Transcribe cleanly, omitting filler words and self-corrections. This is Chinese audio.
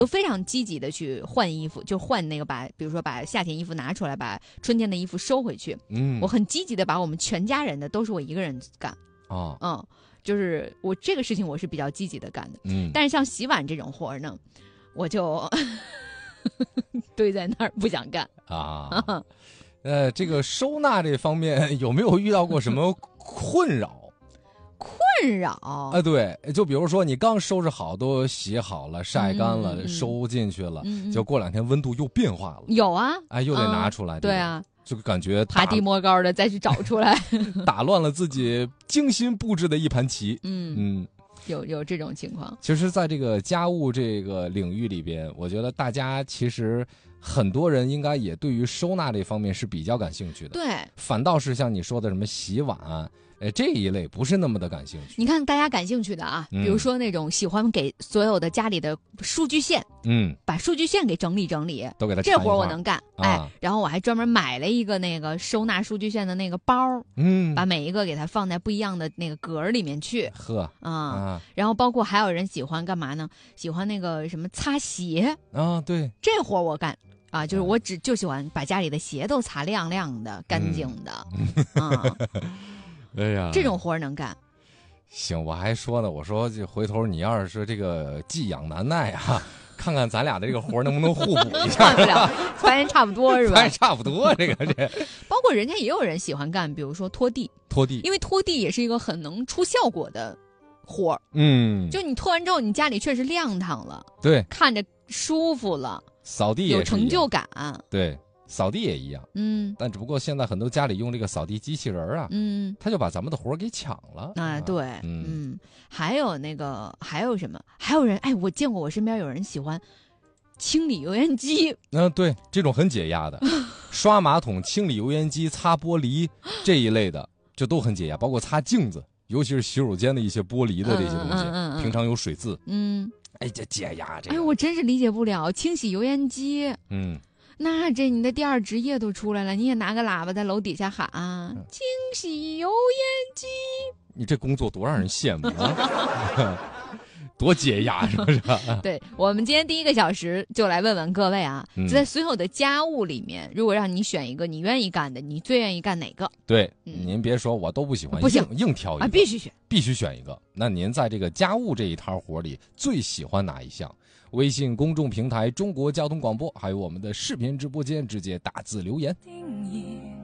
都非常积极的去换衣服，就换那个比如说把夏天衣服拿出来，把春天的衣服收回去。我很积极的把我们全家人的都是我一个人干。就是我这个事情我是比较积极的干的。但是像洗碗这种活呢，我就堆在那儿不想干啊。 这个收纳这方面有没有遇到过什么困扰？ 困扰啊， 对，就比如说你刚收拾好，都洗好了、晒干了、收进去了，就过2天温度又变化了。 有啊， 又得拿出来。 对啊， 就感觉爬地摸高的再去找出来， 打乱了自己精心布置的一盘棋。 有这种情况。 其实在这个家务这个领域里边，我觉得大家其实很多人应该也对于收纳这方面是比较感兴趣的。 对， 反倒是像你说的什么洗碗这一类不是那么的感兴趣。 你看大家感兴趣的啊，比如说那种喜欢给所有的家里的数据线，把数据线给整理整理， 都给他这活我能干。然后我还专门买了一个那个收纳数据线的那个包，把每一个给它放在不一样的那个格里面去。然后包括还有人喜欢干嘛呢？喜欢那个什么擦鞋对， 这活我干。就是我就喜欢把家里的鞋都擦亮亮的、干净的。 哎呀， 这种活能干。 行，我还说呢，我说这回头你要是说这个寄养难耐啊，看看咱俩的这个活能不能互补一下。 看不了，发现差不多是吧？ 发现差不多，这。 包括人家也有人喜欢干，比如说拖地，因为拖地也是一个很能出效果的活儿。就你拖完之后，你家里确实亮堂了， 对， 看着舒服了， 扫地也有成就感。 对。扫地也一样，但只不过现在很多家里用这个扫地机器人他就把咱们的活给抢了。 对，还有还有什么？还有人我见过我身边有人喜欢清理油烟机。 对，这种很解压的，刷马桶、清理油烟机、擦玻璃这一类的，就都很解压，包括擦镜子，尤其是洗手间的一些玻璃的这些东西，平常有水渍，这解压这个。 我真是理解不了清洗油烟机。那你的第二职业都出来了，你也拿个喇叭在楼底下喊清洗油烟机。 你这工作多让人羡慕啊！多解压，是不是？ 对，我们今天第1个小时就来问问各位在所有的家务里面，如果让你选一个你愿意干的，你最愿意干哪个？ 对，您别说我都不喜欢， 不行， 硬挑一个必须选一个。那您在这个家务这一摊活里最喜欢哪一项？微信公众平台中国交通广播，还有我们的视频直播间，直接打字留言。